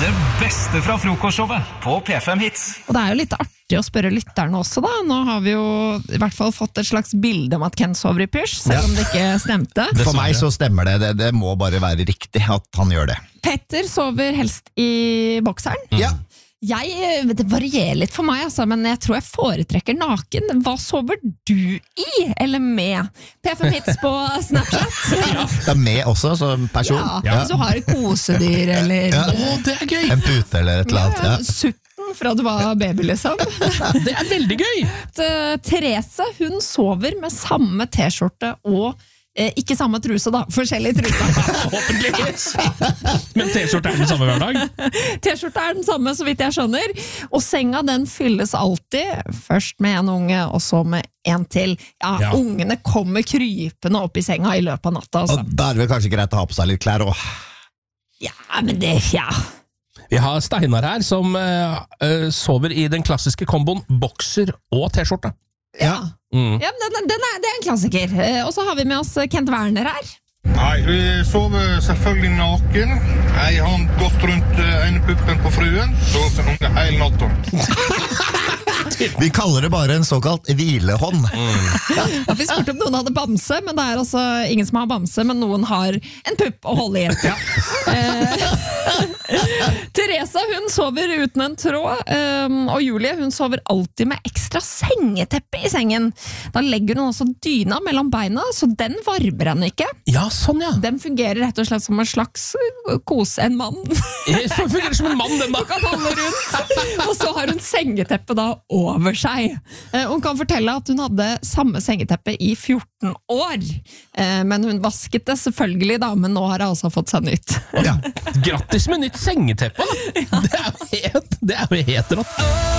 Det beste fra frokostshowet på P5 Hits. Og det jo litt artig å spørre lytterne også da. Nå har vi jo i hvert fall fått et slags bilde om at Ken sover i pysj, selv om det ikke stemte. For meg så stemmer det. Det må bare være riktig at han gjør det. Petter sover helst i bokseren. Ja. Det varierer litt for meg, altså, men jeg tror jeg foretrekker naken. Hva sover du i, eller med? P5 Hits på Snapchat. Det med også, som person. Ja, hvis du har et kosedyr, eller det gøy! En pute eller et eller annet. Ja. Sutten fra du var baby, liksom. Det veldig gøy! Therese, hun sover med samme t-skjorte og ikke samme truse da, forskjellig truse. Men t-skjorte den samme hver dag? T-skjorte den samme, så vidt jeg skjønner. Og senga den fylles alltid, først med en unge, og så med en til. Ja. Ungene kommer krypende opp i senga i løpet av natta. Altså. Og da det vel kanskje greit å ha på seg litt klær også. Ja, men det, Vi har Steinar her, som sover i den klassiske komboen bokser og t-skjorte. Ja, men det en klassiker. Og så har vi med oss Kent Werner her. Nei, vi sover selvfølgelig naken. Jeg har gått rundt øynepuppen på fruen, sover unge hele natten. Vi kaller det bare en såkalt hvilehånd. Ja, vi spurte om noen hadde bamse, men det altså ingen som har bamse, men noen har en pupp å holde i. Teresa, hun sover uten en tråd, og Julie, hun sover alltid med ekstra sengeteppe i sengen. Da legger hun også dyna mellom beina, så den varmer henne ikke. Ja, sånn ja. Den fungerer rett og slett som en slags kose, en mann. Den fungerer som en mann, den da. Kan holde rundt. Og så har hun sengeteppe da over seg. Hun kan fortelle at hun hadde samme sengeteppe i 14 år. Men hun vasket det selvfølgelig da, men nå har hun altså fått seg nytt. Ja. Grattis med nytt sengeteppe! Det jo helt rått.